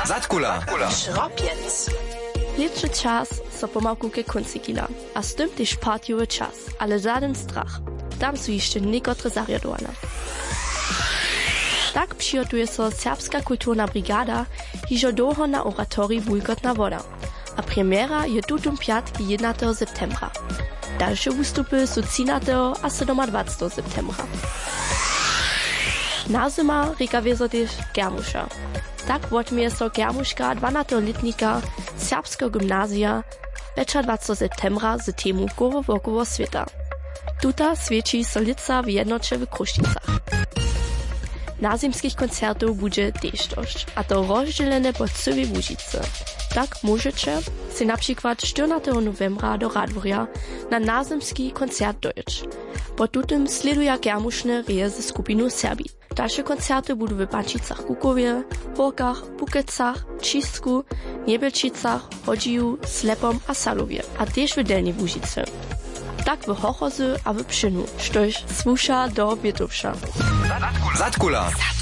Zatkula. Schropiec. Liczy czas so pomalku ke konci kila, a z tym też partiowy czas, ale żaden strach. Tam są jeszcze niekotre zariadowane. Tak przygotuje so Serbska kulturna brigada, hižo długo na oratorii Bujkotna woda, a premiera je tutum piatki 11. septembra. Dalsze wystupy są 13. a 27. septembra. Na zima rika wiezo też Germusza. Tak wotmie so Germuszka 12-letnika Serbskiego gimnazja 25. septembra z temu Góro wokoło świata. Tuta świeci solica w jednocze w Krušnicach. Na zimskich koncertów będzie też dość, a to rozdzielone po całej Łužicy. Tak możecie si na przykład 14. novembra do Radworja na nazimski koncert dojść. Po tutem sleduje Germuszne reje ze skupiną Serbii. Dalsze koncerty budú w Pančicach Kukowie, Horkach, Pukecach, Čistku, Niebelčicach, Hodziju, Slepom a Salowie, a też w Delnej Łužicy. Tak w Hochozy a w Pšynu, štož słuša do Wietowsza. Zatkula.